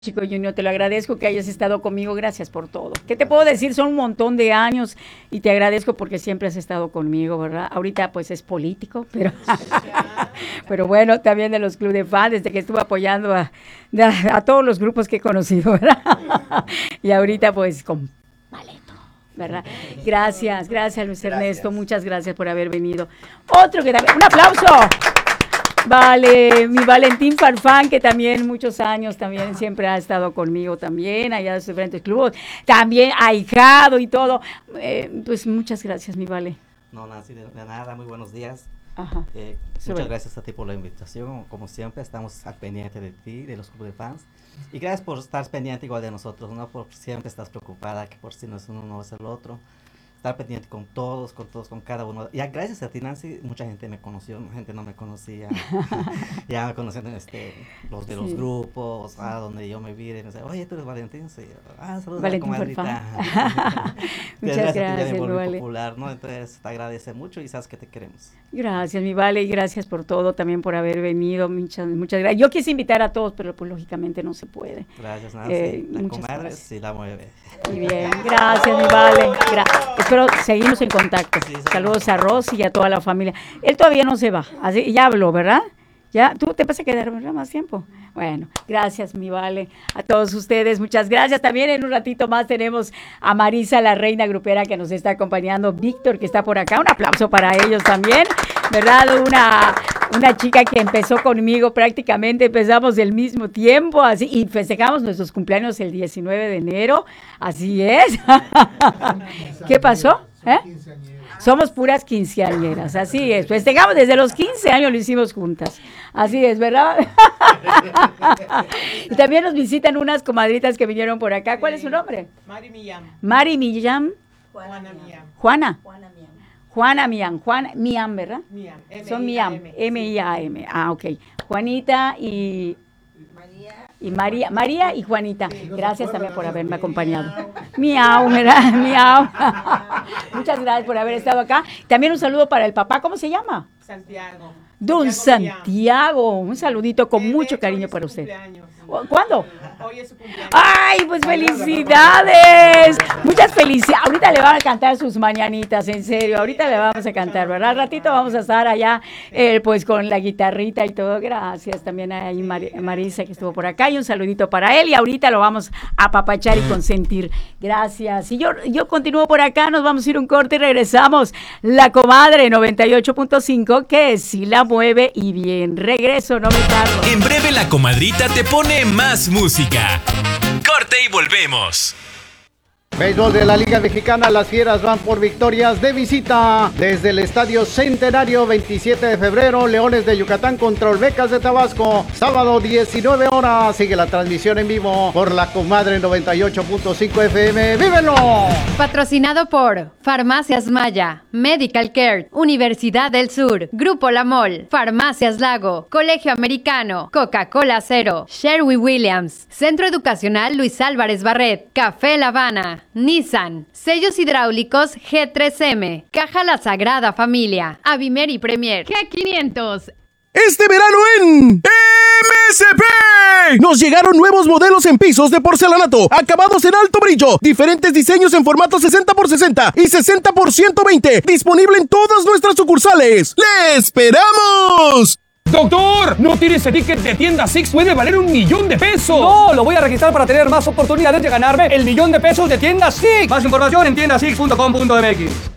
Chico Junior, te lo agradezco que hayas estado conmigo, gracias por todo. ¿Qué te puedo decir? Son un montón de años y te agradezco porque siempre has estado conmigo, ¿verdad? Ahorita pues es político, pero bueno, también de los clubes de fans, desde que estuve apoyando a todos los grupos que he conocido, ¿verdad? Y ahorita pues con Maleto, ¿verdad? Gracias Luis Ernesto, muchas gracias por haber venido. Otro que también, un aplauso. Vale, mi Valentín Farfán, que también muchos años también siempre ha estado conmigo también, allá de sus diferentes clubes, también ahijado y todo. Pues muchas gracias, mi Vale. No, Nancy, de nada, muy buenos días. Ajá. Muchas gracias a ti por la invitación. Como siempre, estamos al pendiente de ti, de los clubes de fans. Y gracias por estar pendiente igual de nosotros, ¿no? Por siempre estás preocupada que por si no es uno, no es el otro. Estar pendiente con todos, con cada uno. Y gracias a ti, Nancy, mucha gente me conoció, gente no me conocía. Ya me conocían los de los grupos, donde yo me vi, y me decían, oye, tú eres Valentín. Sí. Saludos Valentín a la comadrita. Muchas gracias, mi Vale. popular, ¿no? Entonces, te agradece mucho y sabes que te queremos. Gracias, mi Vale, y gracias por todo, también por haber venido. Muchas gracias. Yo quise invitar a todos, pero pues lógicamente no se puede. Gracias, Nancy. La comadre gracias. sí la mueve. Muy bien, gracias, mi Vale. Espero seguimos en contacto. Sí. Saludos a Rosy y a toda la familia. Él todavía no se va, así ya habló, ¿verdad? ¿Ya? ¿Tú te vas a quedar más tiempo? Bueno, gracias, mi Vale. A todos ustedes, muchas gracias. También en un ratito más tenemos a Marisa, la reina grupera, que nos está acompañando. Víctor, que está por acá. Un aplauso para ellos también, ¿verdad? Una chica que empezó conmigo, prácticamente empezamos del mismo tiempo, así, y festejamos nuestros cumpleaños el 19 de enero. Así es. ¿Qué pasó? Somos puras quinceañeras, así es. Festejamos desde los 15 años, lo hicimos juntas. Así es, ¿verdad? Y también nos visitan unas comadritas que vinieron por acá. ¿Cuál es su nombre? Mari Millán. Mari Millán. Juana Millán. Juana. Juana Millán. Juan Millán, ¿verdad? Millán. Son Millán. M-I-A-M. Ok. Juanita y María y Juanita. Gracias también por haberme acompañado. Miau, ¿verdad? Miau. Muchas gracias por haber estado acá. También un saludo para el papá. ¿Cómo se llama? Santiago. Don Santiago. Un saludito con mucho cariño para usted. ¿Cuándo? Hoy es su cumpleaños. ¡Ay, pues felicidades! Muchas felicidades. Ahorita le van a cantar sus mañanitas, en serio. Ahorita le vamos a cantar, ¿verdad? Al ratito vamos a estar allá, pues con la guitarrita y todo. Gracias también a Marisa, que estuvo por acá. Y un saludito para él. Y ahorita lo vamos a apapachar y consentir. Gracias. Y yo continúo por acá. Nos vamos a ir un corte y regresamos. La comadre 98.5, que sí la mueve y bien. Regreso, no me tardo. En breve la comadrita te pone más música. Corte y volvemos. Béisbol de la Liga Mexicana, las Fieras van por victorias de visita desde el Estadio Centenario, 27 de febrero, Leones de Yucatán contra Olmecas de Tabasco, sábado 19 horas, sigue la transmisión en vivo por la comadre 98.5 FM, ¡vívelo! Patrocinado por Farmacias Maya, Medical Care, Universidad del Sur, Grupo La Mol, Farmacias Lago, Colegio Americano, Coca-Cola Cero, Sherwin-Williams, Centro Educacional Luis Álvarez Barret, Café La Habana, Nissan, sellos hidráulicos G3M, Caja La Sagrada Familia, Avimer y Premier, G500. Este verano en MSP nos llegaron nuevos modelos en pisos de porcelanato, acabados en alto brillo, diferentes diseños en formato 60x60 y 60x120, disponible en todas nuestras sucursales. ¡Le esperamos! ¡Doctor! ¿No tiene ese ticket de tienda Six? ¡Puede valer $1,000,000! ¡No! Lo voy a registrar para tener más oportunidades de ganarme el $1,000,000 de tienda Six. Más información en tiendasix.com.mx.